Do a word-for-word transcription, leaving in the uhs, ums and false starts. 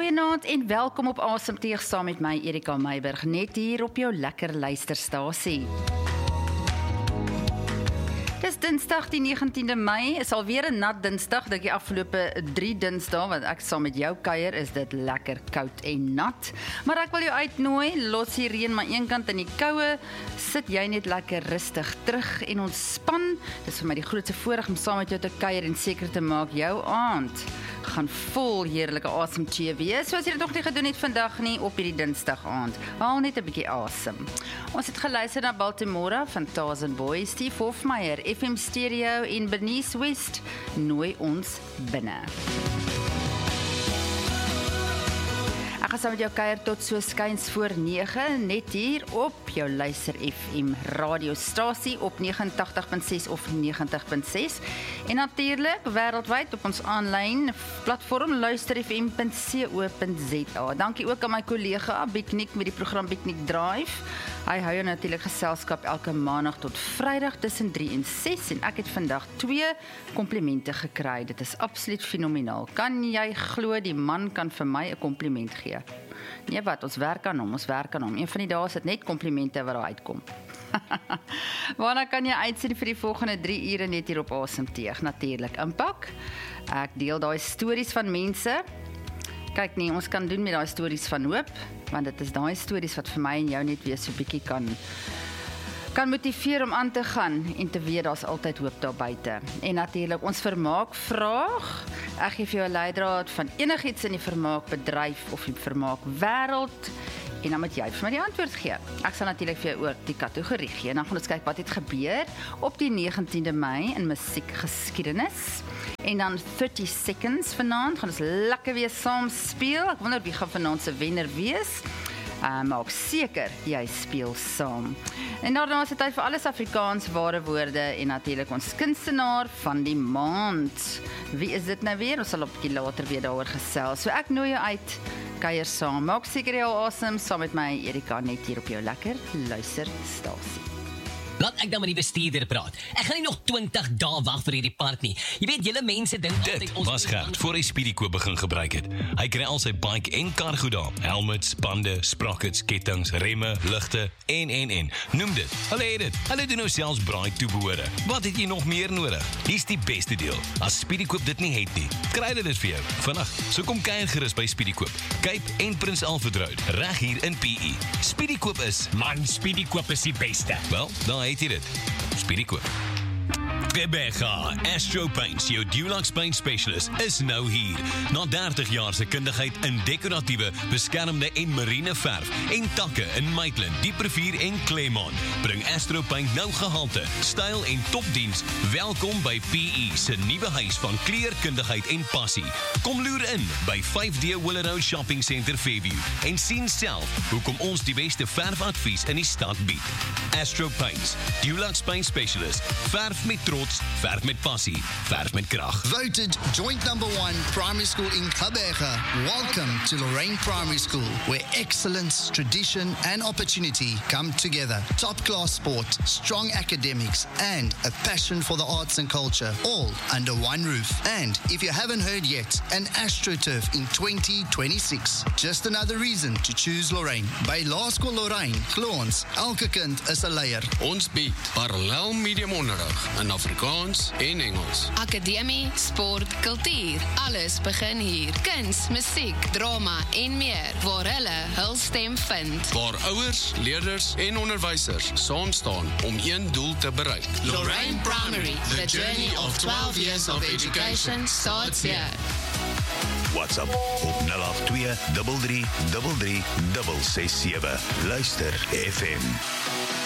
Goeienaand en welkom op Asemteug saam met my Erika Meiburg, net hier op jou lekker luisterstasie. Dis Dinsdag die negentiende Mei, is alweer 'n nat Dinsdag, dink die afgelope drie Dinsdae, wat ek saam met jou kuier, is dit lekker koud en nat. Maar ek wil jou uitnooi, los die reën maar een kant in die koue, sit jy net lekker rustig terug en ontspan. Dis vir my die grootste voorreg om saam met jou te kuier en seker te maak jou aand gaan vol heerlike asemtjie wees, soos jy dit nog nie gedoen het vandag nie op hierdie Dinsdag aand. Haal net 'n bietjie asem. Ons het geluister na Baltimore van Tarzan Boy, Steve Hofmeyer, F M Stereo en Bernice West, nooi ons binne. Ek gaan saam met jou kuier tot so skuins voor nege, net hier op jou luister F M radiostasie op negenentagtig punt ses of negentig punt ses en natuurlik wêreldwyd op ons aanlyn platform luister f m punt co punt z a. Dankie ook aan my kollega Piknik met die program Piknik Drive. Hy hou jou natuurlik geselskap elke maandag tot Vrydag tussen drie en ses en ek het vandag twee komplimente gekry. Dit is absoluut fenomenaal. Kan jy glo die man kan vir my 'n kompliment gee? Nee wat, ons werk aan hom, ons werk aan hom. Een van die dae is dit net komplimente wat daar uitkom. Waarna kan jy uitsien vir die volgende drie ure net hier op Asemteug? Natuurlik Impak. Ek deel daai stories van mense. Kyk nie, ons kan doen met daai stories van hoop, want dit is daai stories wat vir my en jou net weer so 'n bietjie kan kan motiveer om aan te gaan en te weet daar's altyd hoop daar buite. En natuurlik ons vermaak vraag. Ek gee vir jou 'n leidraad van enigiets in die vermaakbedryf of die vermaakwêreld en dan moet jy vir my die antwoord gee. Ek sal natuurlik vir jou oor die kategorie gee en dan gaan ons kyk wat het gebeur op die negentiende Mei in musiekgeskiedenis. En dan thirty seconds vanaand gaan ons lekker weer saam speel. Ek wonder wie gaan vanaand se wenner wees. Uh, maak seker, jy speel saam. En daarna is dit tyd vir alles Afrikaans ware woorde en natuurlik ons kunstenaar van die maand. Wie is dit nou weer? Ons sal op 'n bietjie later weer daaroor gesels. So ek nooi jou uit, kuier saam. Maak seker jy al asem saam met my Erika net hier op jou lekker luisterstasie. Laat ek dan met die bestuurder praat. Ek gaan nie nog twintig dae wag vir hierdie part nie. Jy weet, julle mense dink Dit was Gert voor hy Speedykoop begin gebruik het. Hy kry al sy bike en kar goed daar. Helmets, bande, sprockets, kettings, remme, ligte en en en. Noem dit. Hulle het dit. Hulle doen nou selfs braai toebehore. Wat het jy nog meer nodig? Hier's die beste deel. As Speedykoop dit nie het nie, kry hulle dit vir jou vandag. So kom kuier gerus by Speedykoop. Cape en Prins Alfred Road, reg hier in P E. Speedykoop is Man, Speedykoop is die beste. wel, dan het jy dit. Speedykoop. Quebeca, Astro Paints, jou Dulux Paint Specialist, is nou hier. Na dertig jaar se kundigheid in dekoratiewe, beskermde en marine verf en takke in Maitland, Dieprevier en Claremont, bring Astro Paint nou gehalte, styl en topdiens. Welkom by P E se nuwe huis van kleurkundigheid en passie. Kom loer in by five D Willow Shopping Centre Fairview en sien self hoekom ons die beste verfadvies in die stad bied. Astro Paints, Dulux Paint Specialist, verf met trots, verf met passie, verf met krag. Voted joint number one primary school in Gqeberha. Welcome to Lorraine Primary School, where excellence, tradition and opportunity come together. Top-class sport, strong academics and a passion for the arts and culture, all under one roof. And if you haven't heard yet, an AstroTurf in twenty twenty-six. Just another reason to choose Lorraine. By Law School Lorraine, glo ons, elke kind is 'n leier. Ons bied parallel medium onderrig in Afrikaans en Engels. Akademie, sport, kultuur, alles begin hier. Kuns, musiek, drama en meer, waar hulle hul stem vind. Waar ouers, leerders en onderwysers saam staan om een doel te bereik. Lorraine Primary, the journey of twelve years of education starts here. WhatsApp op nul agt twee drie drie drie drie ses ses sewe. Luister F M.